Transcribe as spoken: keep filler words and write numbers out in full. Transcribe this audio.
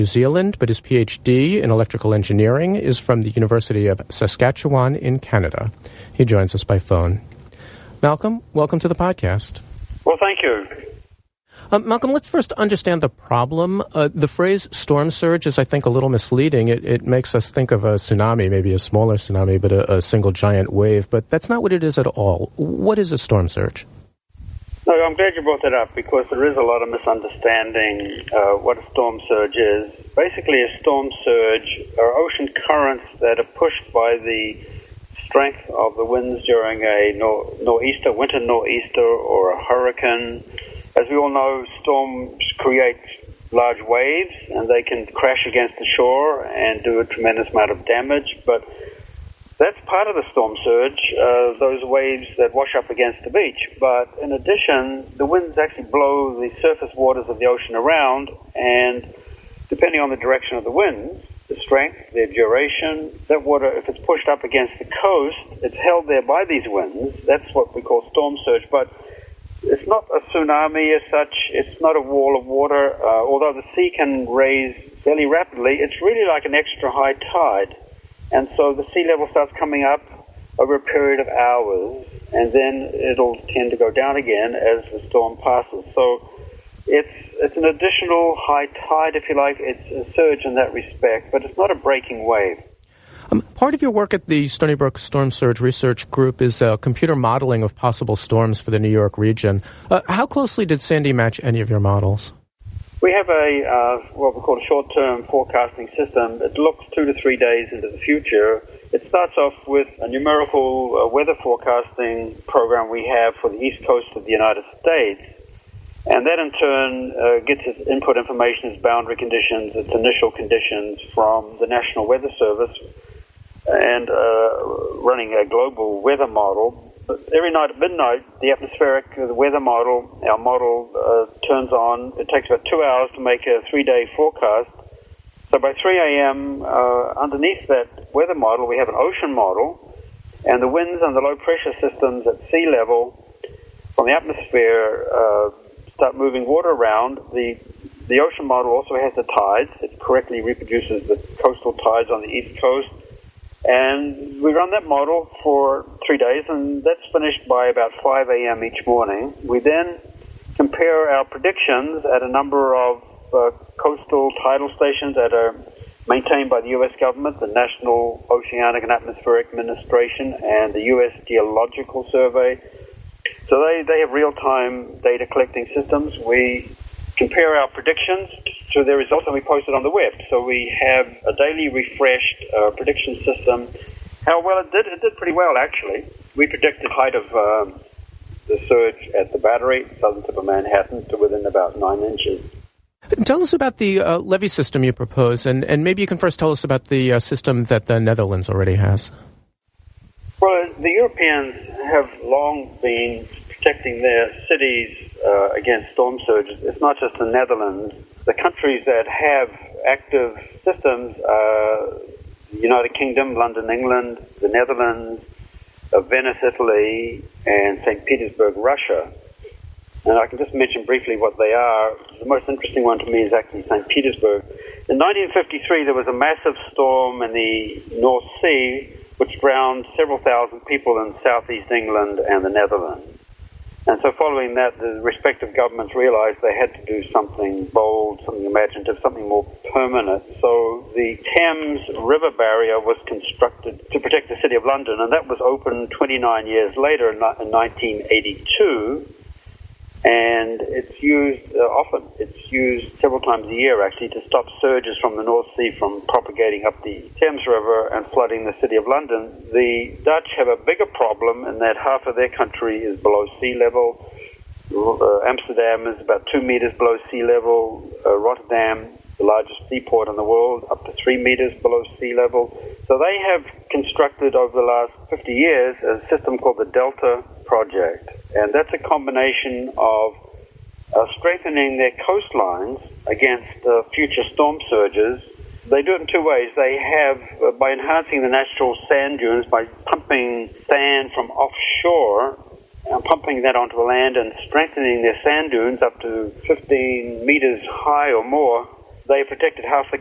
New Zealand, but his P H D in electrical engineering is from the University of Saskatchewan in Canada. He joins us by phone. Malcolm, welcome to the podcast. Well, thank you. Um, Malcolm, let's first understand the problem. Uh, the phrase storm surge is, I think, a little misleading. It, it makes us think of a tsunami, maybe a smaller tsunami, but a, a single giant wave. But that's not what it is at all. What is a storm surge? No, I'm glad you brought that up because there is a lot of misunderstanding uh, what a storm surge is. Basically, a storm surge are ocean currents that are pushed by the strength of the winds during a nor- nor'easter, winter nor'easter, or a hurricane. As we all know, storms create large waves, and they can crash against the shore and do a tremendous amount of damage, but that's part of the storm surge, uh, those waves that wash up against the beach. But in addition, the winds actually blow the surface waters of the ocean around, and depending on the direction of the winds, the strength, their duration, that water, if it's pushed up against the coast, it's held there by these winds. That's what we call storm surge. But it's not a tsunami as such. It's not a wall of water. Uh, although the sea can raise fairly rapidly, it's really like an extra high tide. And so the sea level starts coming up over a period of hours, and then it'll tend to go down again as the storm passes. So it's it's an additional high tide, if you like. It's a surge in that respect, but it's not a breaking wave. Um, part of your work at the Stony Brook Storm Surge Research Group is uh, computer modeling of possible storms for the New York region. Uh, how closely did Sandy match any of your models? We have a uh, what we call a short-term forecasting system. It looks two to three days into the future. It starts off with a numerical uh, weather forecasting program we have for the east coast of the United States, and that in turn uh, gets its input information, its boundary conditions, its initial conditions from the National Weather Service, and uh, running a global weather model. Every night at midnight, the atmospheric, the weather model, our model uh, turns on. It takes about two hours to make a three-day forecast. So by three a.m., uh, underneath that weather model, we have an ocean model, and the winds and the low-pressure systems at sea level from the atmosphere uh, start moving water around. The the ocean model also has the tides. It correctly reproduces the coastal tides on the east coast. And we run that model for three days, and that's finished by about five a.m. each morning. We then compare our predictions at a number of uh, coastal tidal stations that are maintained by the U S government, the National Oceanic and Atmospheric Administration, and the U S Geological Survey. So they, they have real-time data collecting systems. We compare our predictions to their results, and we post it on the web. So we have a daily refreshed uh, prediction system. How well it did? It did pretty well, actually. We predicted the height of um, the surge at the Battery, southern tip of Manhattan, to within about nine inches. Tell us about the uh, levee system you propose, and, and maybe you can first tell us about the uh, system that the Netherlands already has. Well, the Europeans have long been protecting their cities uh, against storm surges. It's not just the Netherlands. The countries that have active systems are the United Kingdom, London, England, the Netherlands, uh, Venice, Italy, and Saint Petersburg, Russia. And I can just mention briefly what they are. The most interesting one to me is actually Saint Petersburg. In nineteen fifty-three, there was a massive storm in the North Sea which drowned several thousand people in southeast England and the Netherlands. And so following that, the respective governments realized they had to do something bold, something imaginative, something more permanent. So the Thames River Barrier was constructed to protect the City of London, and that was opened twenty-nine years later in nineteen eighty-two. And it's used uh, often. It's used several times a year, actually, to stop surges from the North Sea from propagating up the Thames River and flooding the City of London. The Dutch have a bigger problem in that half of their country is below sea level. Uh, Amsterdam is about two meters below sea level. Uh, Rotterdam, the largest seaport in the world, up to three meters below sea level. So they have constructed over the last fifty years a system called the Delta Project. And that's a combination of uh, strengthening their coastlines against uh, future storm surges. They do it in two ways. They have, uh, by enhancing the natural sand dunes, by pumping sand from offshore, and pumping that onto the land and strengthening their sand dunes up to fifteen meters high or more. they protected half the